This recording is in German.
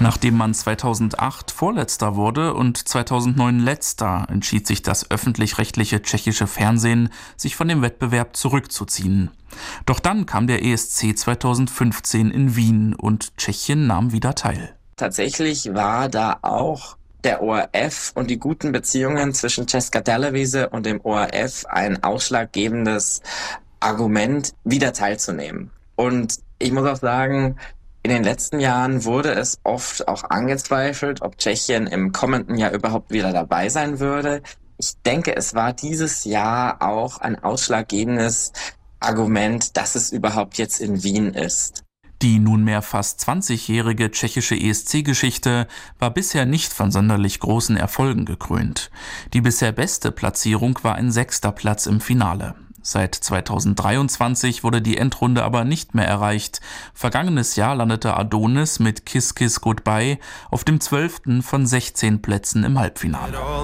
Nachdem man 2008 Vorletzter wurde und 2009 Letzter, entschied sich das öffentlich-rechtliche tschechische Fernsehen, sich von dem Wettbewerb zurückzuziehen. Doch dann kam der ESC 2015 in Wien und Tschechien nahm wieder teil. Tatsächlich war da auch der ORF und die guten Beziehungen zwischen Česká televize und dem ORF ein ausschlaggebendes Argument, wieder teilzunehmen. Und ich muss auch sagen, in den letzten Jahren wurde es oft auch angezweifelt, ob Tschechien im kommenden Jahr überhaupt wieder dabei sein würde. Ich denke, es war dieses Jahr auch ein ausschlaggebendes Argument, dass es überhaupt jetzt in Wien ist. Die nunmehr fast 20-jährige tschechische ESC-Geschichte war bisher nicht von sonderlich großen Erfolgen gekrönt. Die bisher beste Platzierung war ein 6. Platz im Finale. Seit 2023 wurde die Endrunde aber nicht mehr erreicht. Vergangenes Jahr landete Adonis mit Kiss Kiss Goodbye auf dem 12. von 16 Plätzen im Halbfinale.